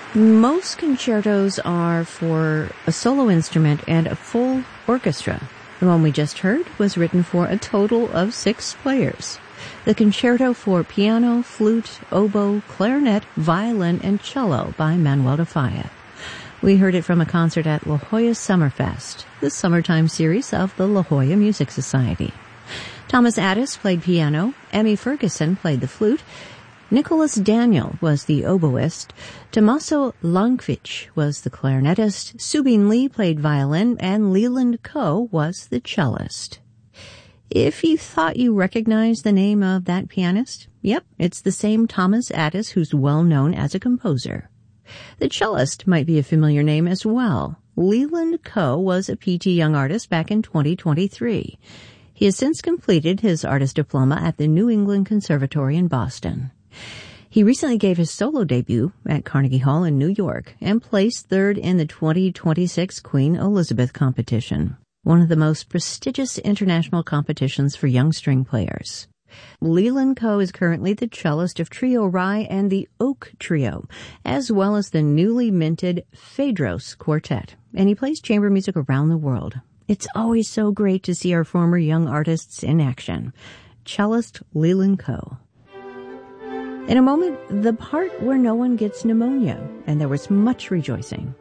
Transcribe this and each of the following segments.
Most concertos are for a solo instrument and a full orchestra. The one we just heard was written for a total of 6 players. The Concerto for Piano, Flute, Oboe, Clarinet, Violin, and Cello by Manuel de Falla. We heard it from a concert at La Jolla Summerfest, the summertime series of the La Jolla Music Society. Thomas Addis played piano, Emmy Ferguson played the flute, Nicholas Daniel was the oboist, Tommaso Lankvich was the clarinetist, Subin Lee played violin, and Leland Coe was the cellist. If you thought you recognized the name of that pianist, yep, it's the same Thomas Addis who's well known as a composer. The cellist might be a familiar name as well. Leland Coe was a P.T. Young artist back in 2023. He has since completed his artist diploma at the New England Conservatory in Boston. He recently gave his solo debut at Carnegie Hall in New York and placed 3rd in the 2026 Queen Elizabeth competition, one of the most prestigious international competitions for young string players. Leland Coe is currently the cellist of Trio Rye and the Oak Trio, as well as the newly minted Phaedros Quartet, and he plays chamber music around the world. It's always so great to see our former young artists in action. Cellist Leland Coe. In a moment, the part where no one gets pneumonia, and there was much rejoicing.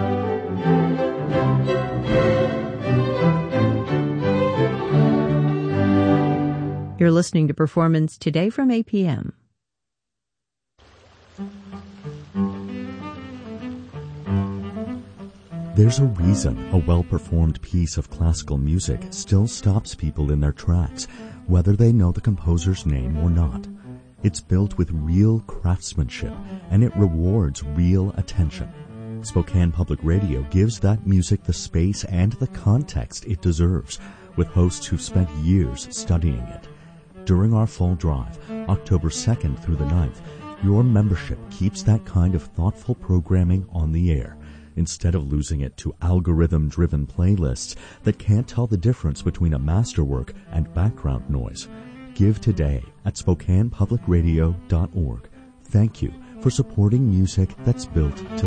You're listening to Performance Today from APM. There's a reason a well-performed piece of classical music still stops people in their tracks, whether they know the composer's name or not. It's built with real craftsmanship, and it rewards real attention. Spokane Public Radio gives that music the space and the context it deserves, with hosts who've spent years studying it. During our fall drive, October 2nd through the 9th, your membership keeps that kind of thoughtful programming on the air, instead of losing it to algorithm-driven playlists that can't tell the difference between a masterwork and background noise. Give today at SpokanePublicRadio.org. Thank you for supporting music that's built to